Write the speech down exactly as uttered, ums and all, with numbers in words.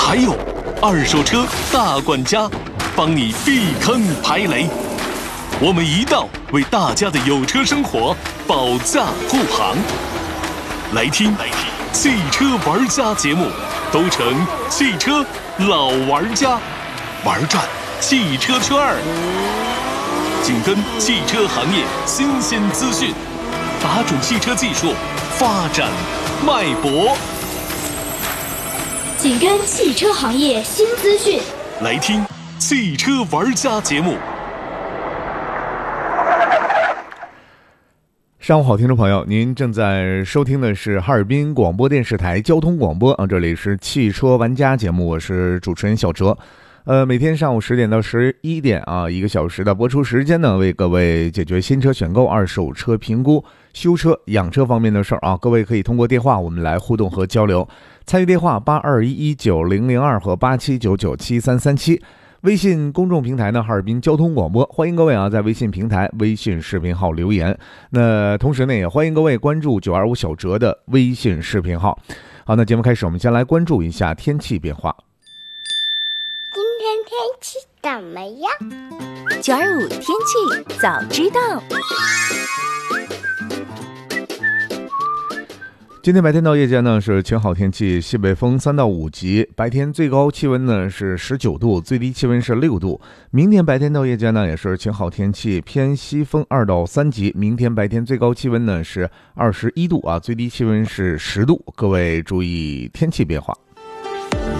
还有二手车大管家，帮你避坑排雷。我们一道为大家的有车生活保驾护航。来听汽车玩家节目，都成汽车老玩家，玩转汽车圈儿，紧跟汽车行业新鲜资讯，把准汽车技术发展脉搏， 紧跟汽车行业新资讯。 来听汽车玩家节目。 上午好，听众朋友，您正在收听的是哈尔滨广播电视台交通广播啊，这里是汽车玩家节目，我是主持人小哲。呃，每天上午十点到十一点啊，一个小时的播出时间呢，为各位解决新车选购、二手车评估、修车、养车方面的事儿啊。各位可以通过电话我们来互动和交流，参与电话八二一一九零零二和八七九九七三三七。微信公众平台呢，哈尔滨交通广播，欢迎各位啊，在微信平台、微信视频号留言。那同时呢，也欢迎各位关注九二五小哲的微信视频号。好，那节目开始，我们先来关注一下天气变化。 今天天气怎么样？ 九二五天气早知道。 今天白天到夜间呢是晴好天气，西北风三到五级，白天最高气温呢是十九度，最低气温是六度。明天白天到夜间呢也是晴好天气，偏西风二到三级，明天白天最高气温呢是二十一度啊，最低气温是十度。各位注意天气变化。